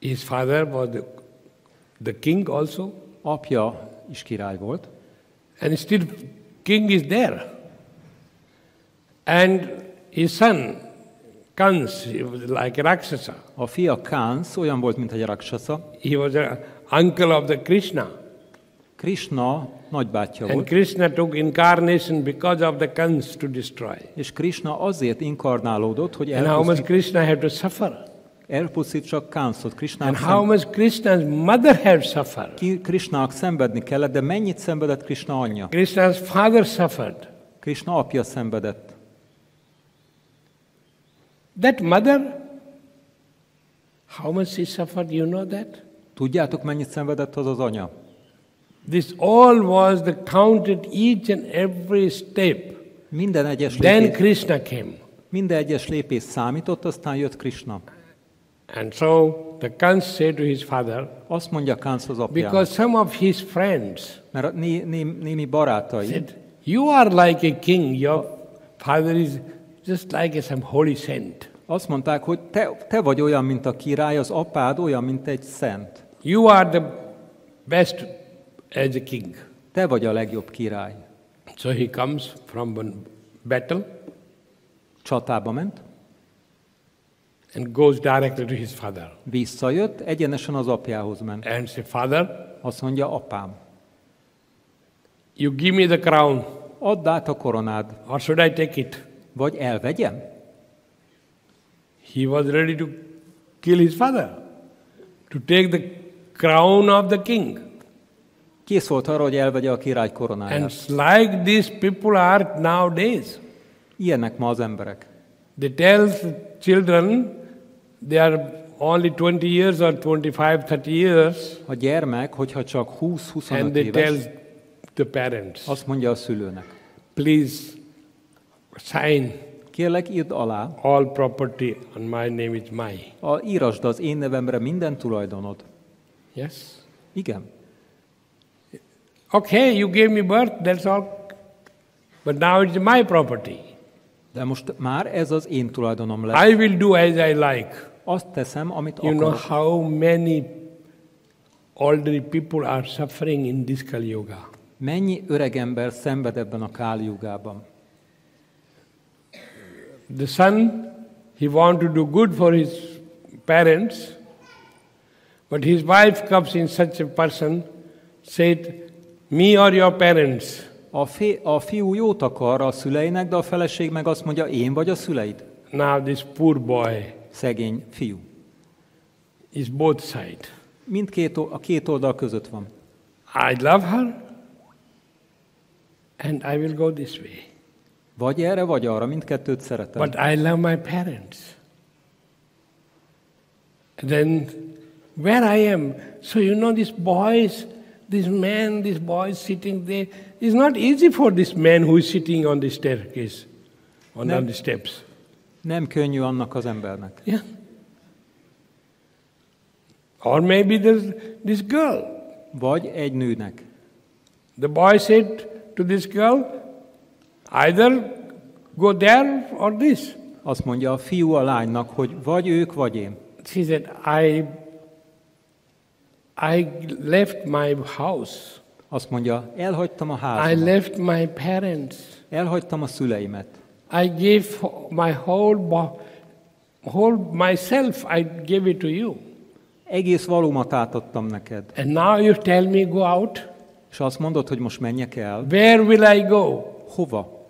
His father was the king also. Apja is király volt. And still king is there. And his son, Kans, he was like a Rakshasa. A fia Kánsz olyan volt, mint egy Rakshasa. He was an uncle of the Krishna. Krishna nagybátyja And volt. Krishna took incarnation because of the Kans to destroy. És Krishna azért inkarnálódott, hogy And how much Krishna had to suffer. elpusztítsa Kánszot. And how much Krishna's mother had suffered. Krishnának szenvedni kellett, de mennyit szenvedett Krishna anyja? Krishna's father suffered. Krishna apja szenvedett. That mother, how much she suffered, you know that? Tudjátok, mennyit szenvedett az az anya? This all was the counted each and every step. Minden egyes Then lépés, Krishna came. minden egyes lépés számított, aztán jött Krishna. And so the Kans said to his father, Azt mondja Kánsz az apjának, because some of his friends mert a némi barátai said, you are like a king, your father is just like some holy saint. azt mondták, hogy te vagy olyan, mint a király, az apád olyan, mint egy szent. You are the best as a king. Te vagy a legjobb király. So he comes from one battle Csatába ment, and goes directly to his father. visszajött, egyenesen az apjához ment. And say, Father, Azt mondja, apám, you give me the crown, add át a koronád, or should I take it? vagy elvegyem? He was ready to kill his father, to take the crown of the king. Kész volt arra, hogy elvegye a király And koronáját. like these people are nowadays. Ilyenek ma az emberek. They tell children they are only 20 years or 25-30 years, A gyermek, hogyha csak and 20-25 they tell éves, the parents, azt mondja a szülőnek, please sign kérlek, írd alá, all property on my name is my. írasd az én nevemre minden tulajdonod. Yes? Igen. Okay, you gave me birth, that's all. But now it's my property. De most már ez az én tulajdonom lesz. I will do as I like. Azt teszem, amit You know akarok. how many elderly people are suffering in this Kali Yuga. Mennyi öreg ember szenved ebben a Káli-jugában? The son, he want to do good for his parents, but his wife comes in such a person, said, me or your parents. A fiú jót akar a szüleinek, de a feleség meg azt mondja, én vagy a szüleid? Now this poor boy Szegény fiú. is both side. A két oldal között van. I love her, and I will go this way. Vagy erre, vagy arra, mindkettőt szeretem. But I love my parents. Then where I am, so you know these boys, this man, this boy sitting there, it's not easy for this man who is sitting on the staircase, on the steps. Nem könnyű annak az embernek. Yeah. Or maybe there's this girl. Vagy egy nőnek. The boy said to this girl, either go there or this. Azt mondja a fiú a lánynak, hogy vagy ők, vagy én. She said, I left my house. Azt mondja, elhagytam a I házamat. left my parents. Elhagytam a szüleimet. I gave my whole myself, I gave it to you. Egész valómat átadtam neked. And now you tell me go out? És azt mondod, hogy most menjek el. Where will I go? Hova?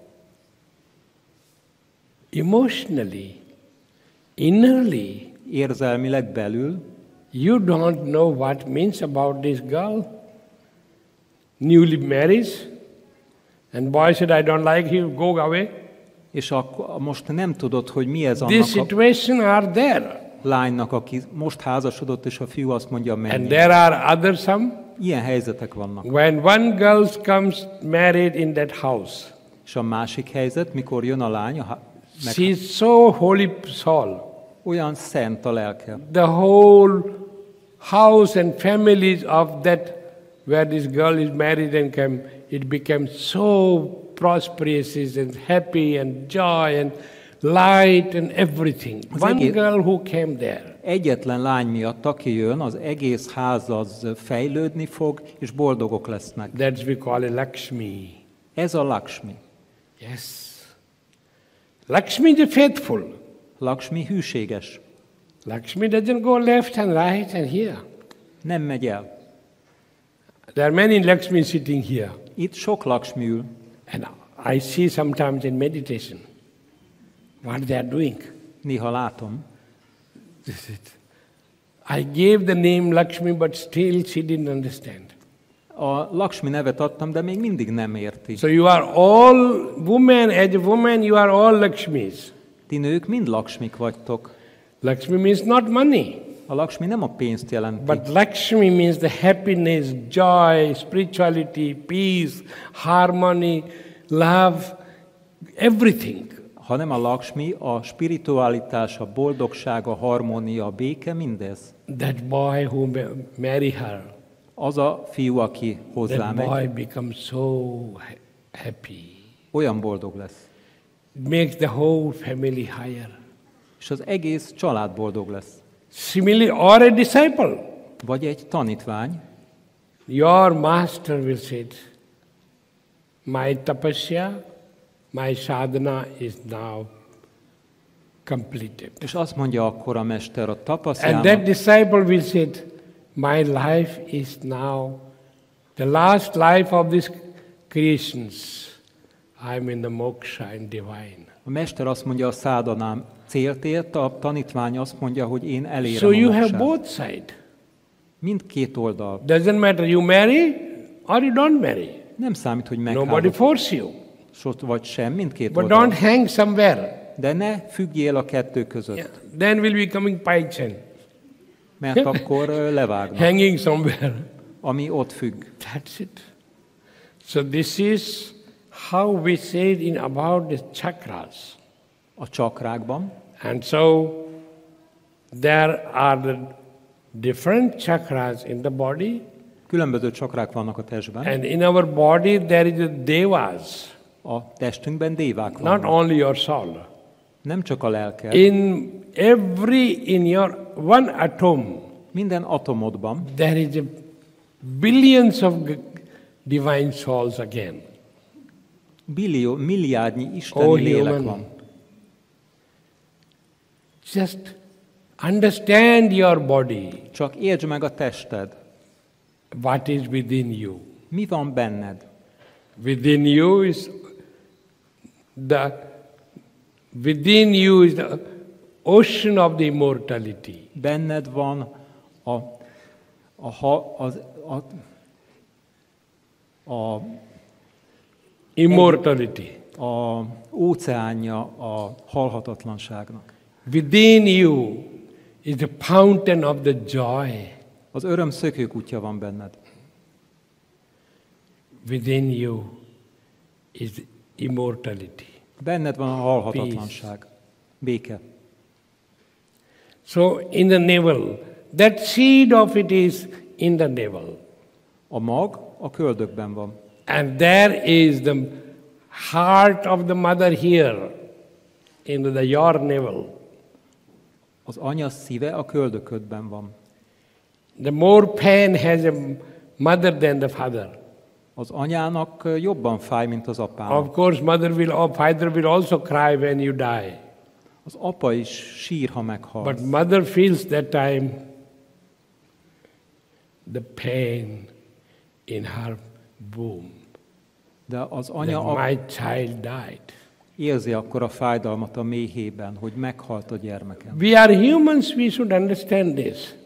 Emotionally, innerly, Érzelmileg belül you don't know what means about this girl. Newly married, and boy said, I don't like you, go away. és akkor most nem tudod, hogy mi ez This annak a situation are there. lánynak, aki most házasodott, és a fiú azt mondja, And menj. there are other some. Ilyen helyzetek vannak. When one girl comes married in that house, És a másik helyzet, mikor jön a lány, she is so holy soul. olyan szent a lelke. The whole house and families of that where this girl is married and came, it became so prosperous and happy and joy and light and everything. Az One egész- girl who came there. egyetlen lány miatt, aki jön, az egész ház az fejlődni fog, és boldogok lesznek. That's we call it Lakshmi. Ez a Lakshmi. Yes. Lakshmi is faithful. Lakshmi hűséges. Lakshmi doesn't go left and right and here. Nem megy el. There are many Lakshmi sitting here. Itt sok Lakshmi ül. And I see sometimes in meditation what they are doing. Néha látom. This is it. I gave the name Lakshmi, but still she didn't understand. A Lakshmi nevet adtam, de még mindig nem érti. So you are all women, as a woman you are all Lakshmis. Ti nők mind Lakshmik vagytok. Lakshmi means not money. A Lakshmi nem a pénzt jelenti, But Lakshmi means the happiness, joy, spirituality, peace, harmony, love, everything. hanem a Lakshmi a spiritualitás, a boldogság, a harmónia, a béke, mindez. That boy who marry her, Az a fiú, aki hozzá that boy megy, becomes so happy. olyan boldog lesz. It makes the whole family higher. És az egész család boldog lesz. Similarly, or a disciple. Vagy egy tanítvány, Your master will say, my tapasya, my sadhana is now completed. és azt mondja akkor a mester a And that tapaszjának, disciple will say, my life is now the last life of these creations. I'm in the moksha and divine. a mester azt mondja a szádanám célt ért, a tanítvány azt mondja, hogy én elérem So a you have moksát. both sides. Mindkét oldal. Doesn't matter you marry or you don't marry. Nem számít, hogy Nobody megházasodsz, force you. vagy sem, mindkét But oldal. don't hang somewhere. De ne függjél a kettő között, Yeah. Then we'll be coming Paichen. mert akkor levágnak, Hanging somewhere. ami ott függ. That's it. So this is how we said in about the chakras. A csakrákban. And so there are the different chakras in the body, Különböző csakrák vannak a testben. and in our body there is a devas, A testünkben dévák not vannak. only your soul. Nem csak a lelked. In your one atom, Minden atomodban there is a billions of divine souls again. milliárdnyi isteni Oh, lélek human. van. Just understand your body, Csak értsd meg a tested. what is within you. Mi van benned? Within you is the ocean of the immortality. Benned van Immortality. a óceánja a halhatatlanságnak. Within you is the fountain of the joy. Az öröm szökőkutya van benned. Within you is immortality. Benned van a halhatatlanság. Béke. So in the navel, that seed of it is in the navel. A mag a köldökben van. And there is the heart of the mother here in your navel. Az anya szíve a köldöködben van. The more pain has a mother than the father. Az anyának jobban fáj, mint az apának. Of course, father will also cry when you die. Az apa is sír, ha meghal. But mother feels that time the pain in her womb. De az That anya my child died. érzi akkor a fájdalmat a méhében, hogy meghalt a gyermekem. We are humans, we should understand this.